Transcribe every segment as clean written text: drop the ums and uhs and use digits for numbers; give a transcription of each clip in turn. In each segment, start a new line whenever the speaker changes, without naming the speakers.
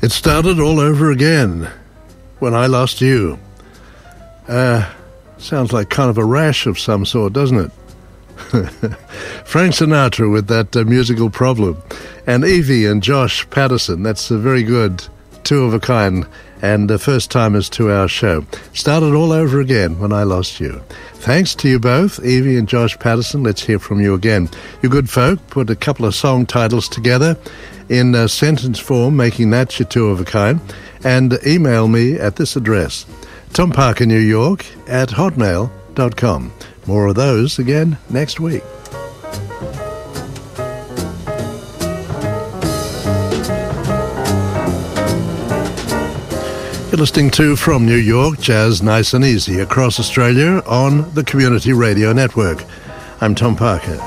It started all over again when I lost you. Sounds like kind of a rash of some sort, doesn't it? Frank Sinatra with that musical problem. And Evie and Josh Patterson, that's a very good two of a kind and first-timers to our show. Started all over again when I lost you. Thanks to you both, Evie and Josh Patterson. Let's hear from you again. You good folk put a couple of song titles together in sentence form, making that your two of a kind, and email me at this address, Tom Parker, New York, @hotmail.com. More of those again next week. You're listening to From New York, Jazz Nice and Easy across Australia on the Community Radio Network. I'm Tom Parker.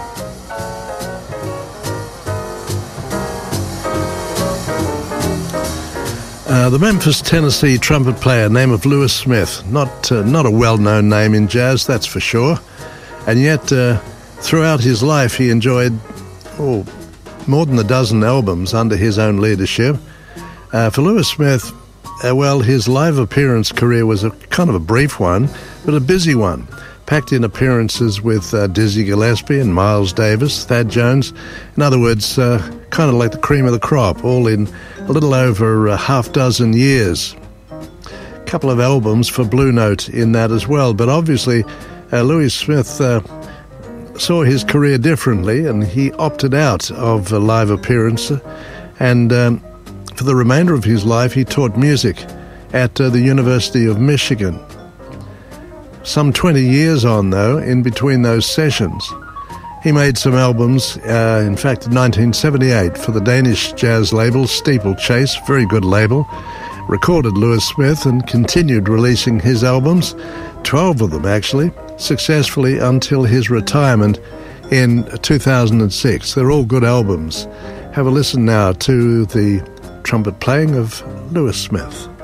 The Memphis, Tennessee trumpet player, name of Lewis Smith. Not a well-known name in jazz, that's for sure. And yet, throughout his life, he enjoyed more than a dozen albums under his own leadership. For Lewis Smith, his live appearance career was a kind of a brief one, but a busy one. Packed in appearances with Dizzy Gillespie and Miles Davis, Thad Jones. In other words, kind of like the cream of the crop, all in a little over a half dozen years. A couple of albums for Blue Note in that as well. But obviously, Louis Smith saw his career differently, and he opted out of a live appearance. And for the remainder of his life, he taught music at the University of Michigan. Some 20 years on, though, in between those sessions, he made some albums, in fact, in 1978 for the Danish jazz label Steeplechase, very good label, recorded Lewis Smith and continued releasing his albums, 12 of them actually, successfully until his retirement in 2006. They're all good albums. Have a listen now to the trumpet playing of Lewis Smith.